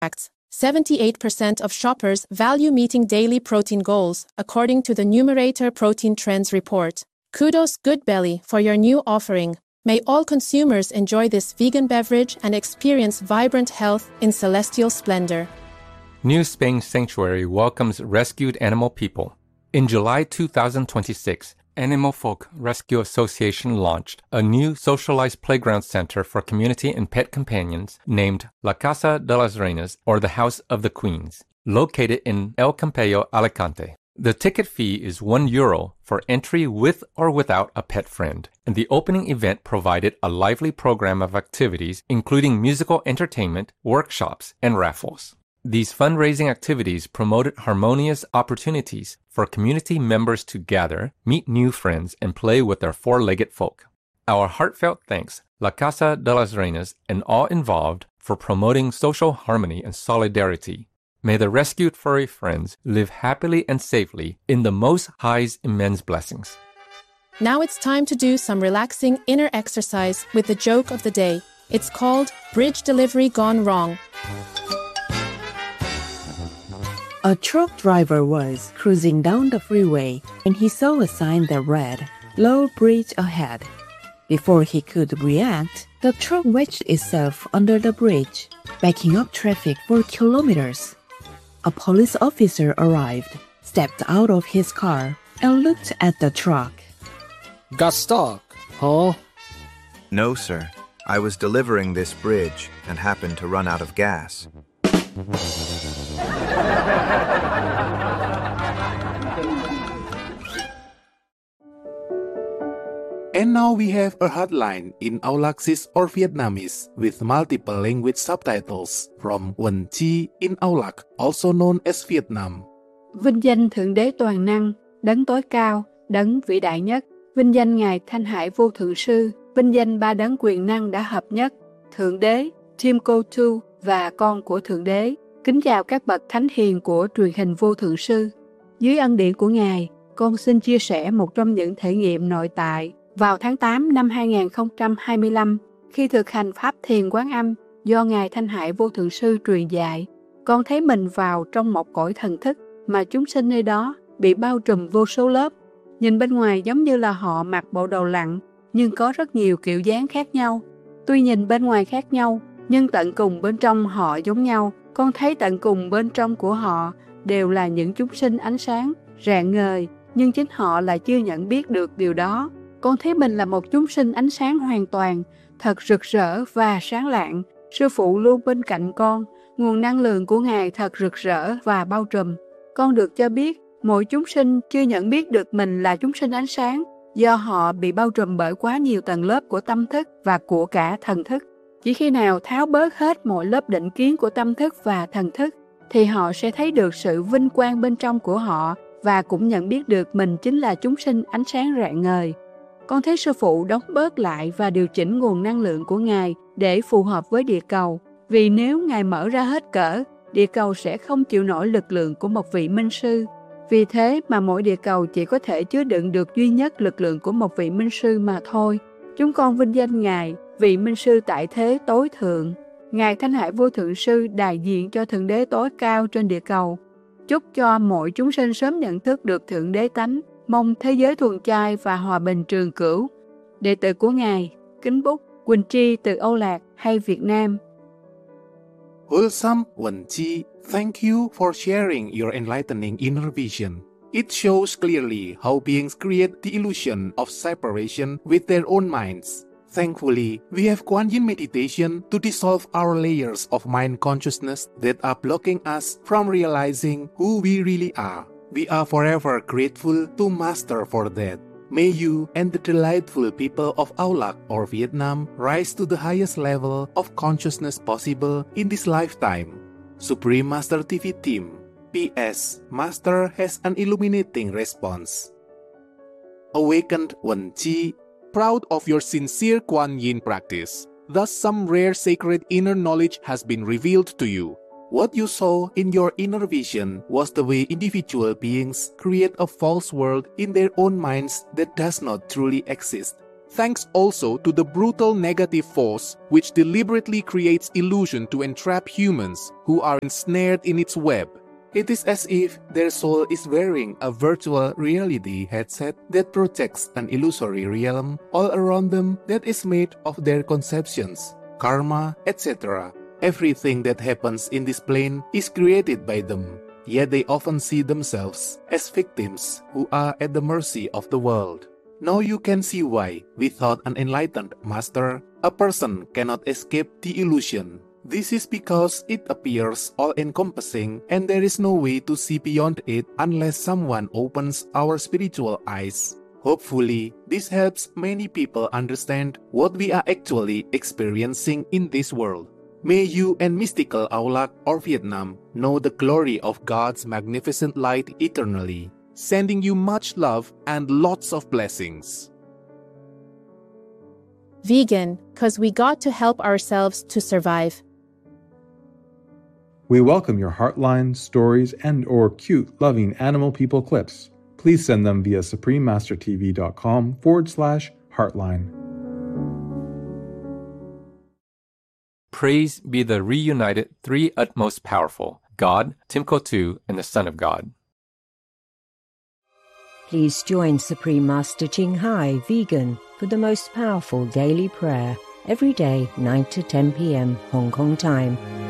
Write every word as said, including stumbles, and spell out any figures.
seventy-eight percent of shoppers value meeting daily protein goals, according to the Numerator Protein Trends report. Kudos Goodbelly for your new offering. May all consumers enjoy this vegan beverage and experience vibrant health in celestial splendor. New Spain Sanctuary welcomes rescued animal people. In July two thousand twenty-six, Animal Folk Rescue Association launched a new socialized playground center for community and pet companions named La Casa de las Reinas, or the House of the Queens, located in El Campello, Alicante. The ticket fee is one euro for entry with or without a pet friend, and the opening event provided a lively program of activities including musical entertainment, workshops, and raffles. These fundraising activities promoted harmonious opportunities for community members to gather, meet new friends, and play with their four-legged folk. Our heartfelt thanks, La Casa de las Reinas, and all involved for promoting social harmony and solidarity. May the rescued furry friends live happily and safely in the Most High's immense blessings. Now it's time to do some relaxing inner exercise with the joke of the day. It's called Bridge Delivery Gone Wrong. A truck driver was cruising down the freeway and he saw a sign that read, "Low bridge ahead." Before he could react, the truck wedged itself under the bridge, backing up traffic for kilometers. A police officer arrived, stepped out of his car, and looked at the truck. Got stuck, huh? No, sir. I was delivering this bridge and happened to run out of gas. And now we have a hotline in Aulaxis or Vietnamese with multiple language subtitles from Wen Chi in Aulac, also known as Vietnam. Vinh danh Thượng Đế Toàn Năng, Đấng Tối Cao, Đấng Vĩ Đại Nhất. Vinh danh Ngài Thanh Hải Vô Thượng Sư. Vinh danh ba đấng quyền năng đã hợp nhất, Thượng Đế, Tim Cô Tu và con của Thượng Đế. Kính chào các bậc thánh hiền của truyền hình Vô Thượng Sư. Dưới ân điển của Ngài, con xin chia sẻ một trong những thể nghiệm nội tại. Vào tháng tám năm hai nghìn không trăm hai mươi lăm, khi thực hành Pháp Thiền Quán Âm do Ngài Thanh Hải Vô Thượng Sư truyền dạy, con thấy mình vào trong một cõi thần thức mà chúng sinh nơi đó bị bao trùm vô số lớp. Nhìn bên ngoài giống như là họ mặc bộ đồ lặn, nhưng có rất nhiều kiểu dáng khác nhau. Tuy nhìn bên ngoài khác nhau, nhưng tận cùng bên trong họ giống nhau. Con thấy tận cùng bên trong của họ đều là những chúng sinh ánh sáng, rạng ngời, nhưng chính họ lại chưa nhận biết được điều đó. Con thấy mình là một chúng sinh ánh sáng hoàn toàn, thật rực rỡ và sáng lạng. Sư phụ luôn bên cạnh con, nguồn năng lượng của Ngài thật rực rỡ và bao trùm. Con được cho biết, mỗi chúng sinh chưa nhận biết được mình là chúng sinh ánh sáng, do họ bị bao trùm bởi quá nhiều tầng lớp của tâm thức và của cả thần thức. Chỉ khi nào tháo bớt hết mọi lớp định kiến của tâm thức và thần thức, thì họ sẽ thấy được sự vinh quang bên trong của họ và cũng nhận biết được mình chính là chúng sinh ánh sáng rạng ngời. Con thấy Sư Phụ đóng bớt lại và điều chỉnh nguồn năng lượng của Ngài để phù hợp với địa cầu. Vì nếu Ngài mở ra hết cỡ, địa cầu sẽ không chịu nổi lực lượng của một vị minh sư. Vì thế mà mỗi địa cầu chỉ có thể chứa đựng được duy nhất lực lượng của một vị minh sư mà thôi. Chúng con vinh danh Ngài, vị minh sư tại thế tối thượng. Ngài Thanh Hải Vô Thượng Sư đại diện cho Thượng Đế tối cao trên địa cầu. Chúc cho mỗi chúng sinh sớm nhận thức được Thượng Đế tánh, mong thế giới thuần chay và hòa bình trường cửu. Đệ tử của Ngài, kính bút, Quỳnh Tri từ Âu Lạc hay Việt Nam. Wholesome Wen Chi, thank you for sharing your enlightening inner vision. It shows clearly how beings create the illusion of separation with their own minds. Thankfully, we have Kuan Yin meditation to dissolve our layers of mind consciousness that are blocking us from realizing who we really are. We are forever grateful to Master for that. May you and the delightful people of Aulac or Vietnam rise to the highest level of consciousness possible in this lifetime. Supreme Master T V Team. P S. Master has an illuminating response. Awakened Wen Chi, proud of your sincere Kuan Yin practice. Thus some rare sacred inner knowledge has been revealed to you. What you saw in your inner vision was the way individual beings create a false world in their own minds that does not truly exist. Thanks also to the brutal negative force which deliberately creates illusion to entrap humans who are ensnared in its web. It is as if their soul is wearing a virtual reality headset that projects an illusory realm all around them that is made of their conceptions, karma, et cetera. Everything that happens in this plane is created by them, yet they often see themselves as victims who are at the mercy of the world. Now you can see why, without an enlightened master, a person cannot escape the illusion. This is because it appears all-encompassing and there is no way to see beyond it unless someone opens our spiritual eyes. Hopefully, this helps many people understand what we are actually experiencing in this world. May you and mystical Aulak or Vietnam know the glory of God's magnificent light eternally. Sending you much love and lots of blessings. Vegan, 'cause we got to help ourselves to survive. We welcome your heartline, stories, and or cute, loving animal people clips. Please send them via suprememastertv.com forward slash heartline. Praise be the reunited three utmost powerful, God, Timkotu, and the Son of God. Please join Supreme Master Ching Hai Vegan for the most powerful daily prayer every day, nine to ten p.m. Hong Kong time.